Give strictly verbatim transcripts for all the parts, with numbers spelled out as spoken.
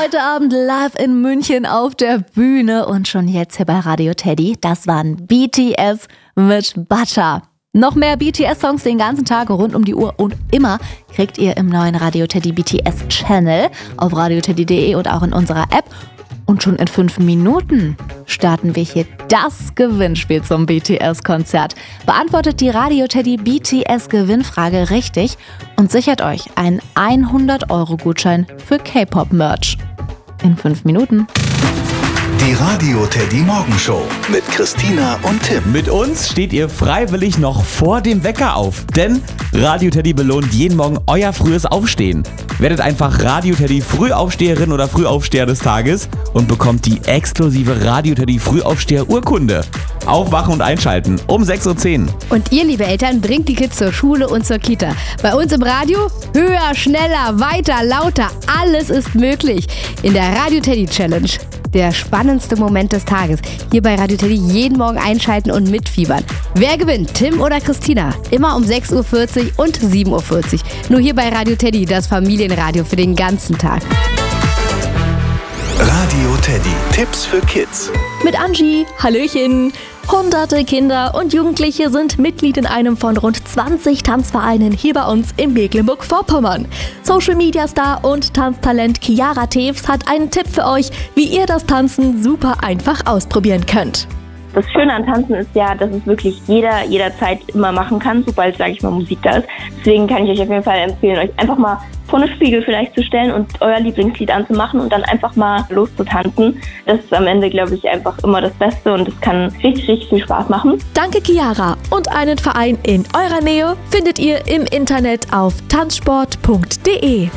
heute Abend live in München auf der Bühne und schon jetzt hier bei Radio Teddy. Das waren B T S mit Butter. Noch mehr B T S-Songs den ganzen Tag rund um die Uhr und immer kriegt ihr im neuen Radio Teddy B T S-Channel auf radioteddy punkt de und auch in unserer App. Und schon in fünf Minuten starten wir hier das Gewinnspiel zum B T S-Konzert. Beantwortet die Radio Teddy B T S-Gewinnfrage richtig und sichert euch einen hundert-Euro-Gutschein für K-Pop-Merch. In fünf Minuten. Die Radio Teddy Morgenshow mit Christina und Tim. Mit uns steht ihr freiwillig noch vor dem Wecker auf, denn Radio Teddy belohnt jeden Morgen euer frühes Aufstehen. Werdet einfach Radio Teddy Frühaufsteherin oder Frühaufsteher des Tages und bekommt die exklusive Radio Teddy Frühaufsteher-Urkunde. Aufwachen und einschalten um sechs Uhr zehn. Und ihr, liebe Eltern, bringt die Kids zur Schule und zur Kita. Bei uns im Radio höher, schneller, weiter, lauter, alles ist möglich. In der Radio Teddy Challenge. Der spannendste Moment des Tages. Hier bei Radio Teddy jeden Morgen einschalten und mitfiebern. Wer gewinnt, Tim oder Christina? Immer um sechs Uhr vierzig und sieben Uhr vierzig. Nur hier bei Radio Teddy, das Familienradio für den ganzen Tag. Radio Teddy, Tipps für Kids. Mit Angie, Hallöchen. Hunderte Kinder und Jugendliche sind Mitglied in einem von rund zwanzig Tanzvereinen hier bei uns in Mecklenburg-Vorpommern. Social-Media-Star und Tanztalent Chiara Tews hat einen Tipp für euch, wie ihr das Tanzen super einfach ausprobieren könnt. Das Schöne an Tanzen ist ja, dass es wirklich jeder jederzeit immer machen kann, sobald, sage ich mal, Musik da ist. Deswegen kann ich euch auf jeden Fall empfehlen, euch einfach mal vor einen Spiegel vielleicht zu stellen und euer Lieblingslied anzumachen und dann einfach mal loszutanzen. Das ist am Ende, glaube ich, einfach immer das Beste und es kann richtig, richtig viel Spaß machen. Danke, Chiara. Und einen Verein in eurer Nähe findet ihr im Internet auf tanzsport punkt de.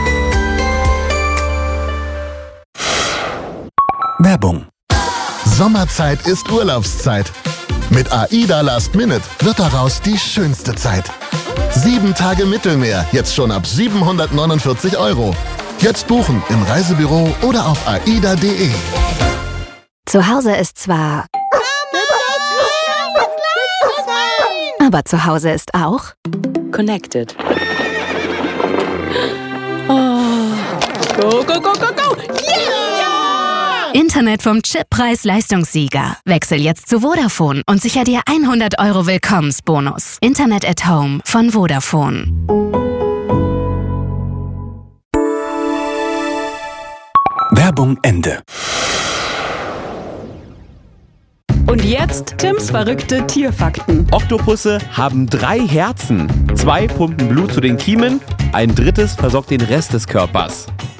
Werbung. Sommerzeit ist Urlaubszeit. Mit AIDA Last Minute wird daraus die schönste Zeit. Sieben Tage Mittelmeer, jetzt schon ab siebenhundertneunundvierzig Euro. Jetzt buchen im Reisebüro oder auf aida punkt de. Zu Hause ist zwar... Aber zu Hause ist auch... Connected. Oh. Go, go, go, go, go! Yeah! Internet vom Chip Preis-Leistungssieger. Wechsel jetzt zu Vodafone und sicher dir hundert Euro Willkommensbonus. Internet at Home von Vodafone. Werbung Ende. Und jetzt Tims verrückte Tierfakten. Oktopusse haben drei Herzen. Zwei pumpen Blut zu den Kiemen, ein drittes versorgt den Rest des Körpers.